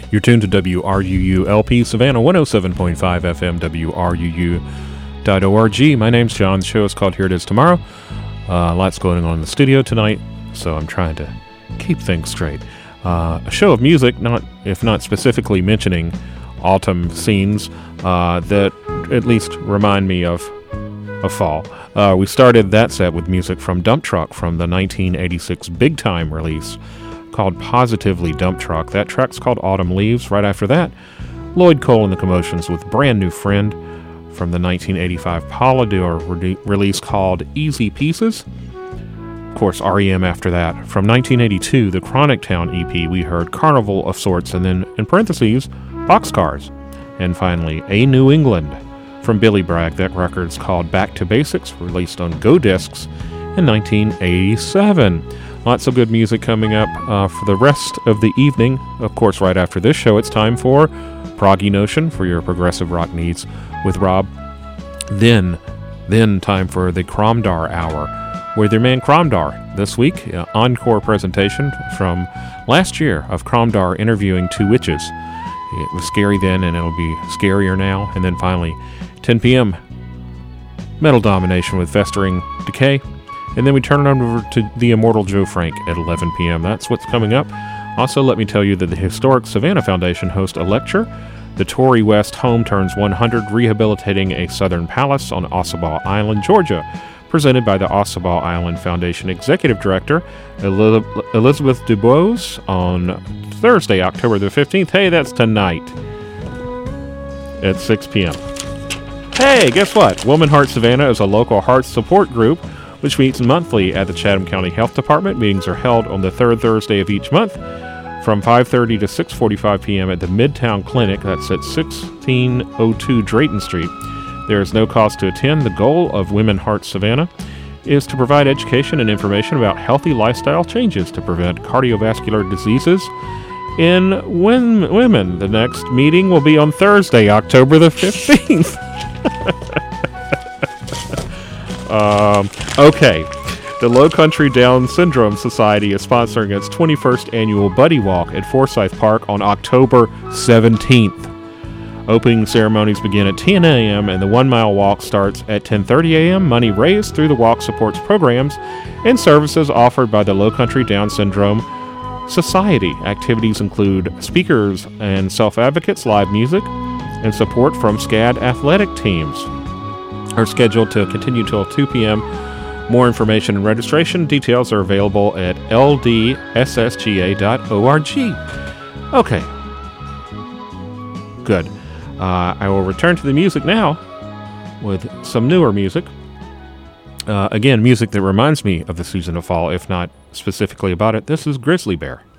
You're tuned to WRUU LP Savannah 107.5 FM, WRUU.org. My name's John. The show is called Here It Is Tomorrow. Lots going on in the studio tonight, so I'm trying to keep things straight. A show of music, if not specifically mentioning autumn scenes that at least remind me of fall. We started that set with music from Dump Truck from the 1986 Big Time release called Positively Dump Truck. That track's called Autumn Leaves. Right after that, Lloyd Cole and the Commotions with Brand New Friend from the 1985 Polydor release called Easy Pieces. Of course, REM after that. From 1982, the Chronic Town EP, we heard Carnival of Sorts, and then, in parentheses, Boxcars. And finally, A New England from Billy Bragg. That record's called Back to Basics, released on Go Discs in 1987. Lots of good music coming up for the rest of the evening. Of course, right after this show, it's time for Proggy Notion for your progressive rock needs with Rob. Then time for the Kromdar Hour with your man Kromdar. This week, encore presentation from last year of Kromdar interviewing two witches. It was scary then, and it'll be scarier now. And then finally, 10 p.m., Metal Domination with Festering Decay. And then we turn it over to the immortal Joe Frank at 11 p.m. That's what's coming up. Also, let me tell you that the Historic Savannah Foundation hosts a lecture. The Tory West Home turns 100, rehabilitating a Southern palace on Ossabaw Island, Georgia. Presented by the Ossabaw Island Foundation Executive Director, Elizabeth DuBose, on Thursday, October the 15th. Hey, that's tonight at 6 p.m. Hey, guess what? Woman Heart Savannah is a local heart support group which meets monthly at the Chatham County Health Department. Meetings are held on the third Thursday of each month from 5:30 to 6:45 p.m. at the Midtown Clinic. That's at 1602 Drayton Street. There is no cost to attend. The goal of Women Heart Savannah is to provide education and information about healthy lifestyle changes to prevent cardiovascular diseases in women. The next meeting will be on Thursday, October the 15th. Okay. The Low Country Down Syndrome Society is sponsoring its 21st annual Buddy Walk at Forsyth Park on October 17th. Opening ceremonies begin at 10 a.m. and the 1 mile walk starts at 10:30 a.m. Money raised through the walk supports programs and services offered by the Low Country Down Syndrome Society. Activities include speakers and self-advocates, live music, and support from SCAD athletic teams. Are scheduled to continue till 2 p.m. More information and registration details are available at ldssga.org. Okay. Good. I will return to the music now with some newer music. Again, music that reminds me of the season of fall, if not specifically about it. This is Grizzly Bear.